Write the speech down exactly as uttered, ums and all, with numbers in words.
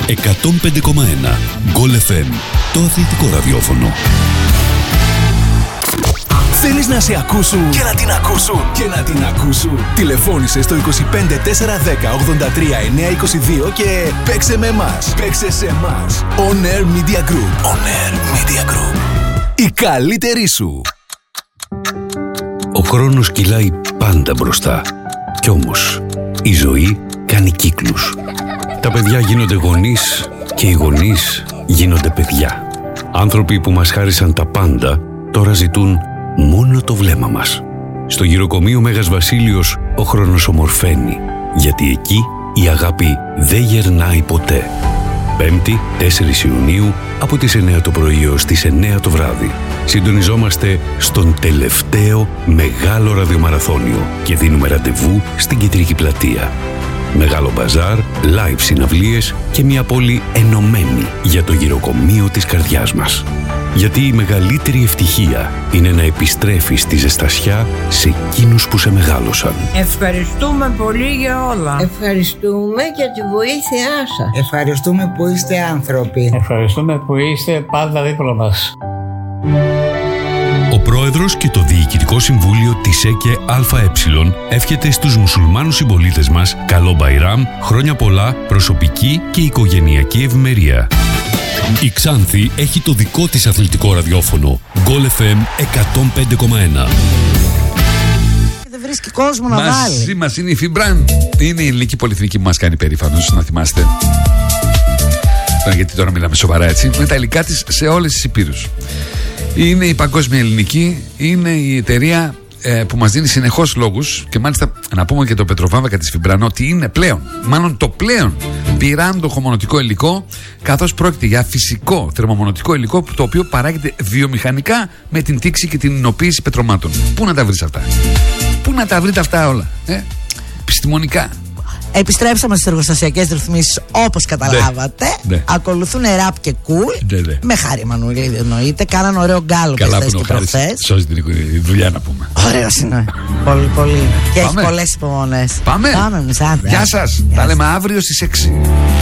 εκατόν πέντε κόμμα ένα Γκολ εφ εμ, το αθλητικό ραδιόφωνο. Θέλεις να σε ακούσουν και να την ακούσουν και να την ακούσουν. Τηλεφώνησε στο είκοσι πέντε τετρακόσια δέκα ογδόντα τρία εννιακόσια είκοσι δύο και παίξε με εμάς. Παίξε σε εμάς. On Air Media Group. On Air Media Group. Η καλύτερη σου. Ο χρόνος κυλάει πάντα μπροστά. Κι όμως η ζωή κάνει κύκλους. Τα παιδιά γίνονται γονείς και οι γονείς γίνονται παιδιά. Άνθρωποι που μας χάρισαν τα πάντα τώρα ζητούν μόνο το βλέμμα μας. Στο γυροκομείο Μέγας Βασίλειος ο χρόνος ομορφαίνει, γιατί εκεί η αγάπη δεν γερνάει ποτέ. Πέμπτη, τέσσερις Ιουνίου, από τις εννέα το πρωί έως τις εννέα το βράδυ. Συντονιζόμαστε στον τελευταίο μεγάλο ραδιομαραθώνιο και δίνουμε ραντεβού στην Κεντρική Πλατεία. Μεγάλο μπαζάρ, live συναυλίες και μια πόλη ενωμένη για το γυροκομείο της καρδιάς μας. Γιατί η μεγαλύτερη ευτυχία είναι να επιστρέφεις τη ζεστασιά σε εκείνους που σε μεγάλωσαν. Ευχαριστούμε πολύ για όλα. Ευχαριστούμε για τη βοήθειά σας. Ευχαριστούμε που είστε άνθρωποι. Ευχαριστούμε που είστε πάντα δίπλα μας. Ο Πρόεδρος και το Διοικητικό Συμβούλιο της ΕΚΕ ΑΕ εύχεται στους μουσουλμάνους συμπολίτες μας καλό Μπαϊράμ, χρόνια πολλά, προσωπική και οικογενειακή ευημερία. Η Ξάνθη έχει το δικό της αθλητικό ραδιόφωνο. Γκολ εφ εμ εκατόν πέντε κόμμα ένα. Δεν βρίσκει κόσμο να Μαζί βάλει. Μαζί μας είναι η Φιμπραν. Είναι η ελληνική πολυεθνική που μας κάνει περήφανος, να θυμάστε. Γιατί τώρα μιλάμε σοβαρά, έτσι. Με τα υλικά της σε όλες τις υπήρους. Είναι η παγκόσμια ελληνική, είναι η εταιρεία ε, που μας δίνει συνεχώς λόγους, και μάλιστα να πούμε και το πετροβάμβακα της Φιμπραν ότι είναι πλέον, μάλλον το πλέον πυράντοχο μονοτικό υλικό, καθώς πρόκειται για φυσικό θερμομονωτικό υλικό το οποίο παράγεται βιομηχανικά με την τήξη και την υνοποίηση πετρωμάτων. Πού να τα βρεις αυτά? Πού να τα βρείτε αυτά όλα? Ε? Επιστημονικά. Επιστρέψαμε στις εργοστασιακές ρυθμίσεις, όπως καταλάβατε. Ναι, ναι. Ακολουθούν ραπ και κουλ. Ναι, ναι. Με Χάρη Μανουλίδη εννοείται. Κάναν ωραίο γκάλο χθες και προχθές. Σώζει την δουλειά, να πούμε. Ωραίος είναι. Πολύ, πολύ. Και έχει πολλές υπομονές. Πάμε. Πάμε, μισάτε. Γεια σας. Τα λέμε αύριο στις έξι.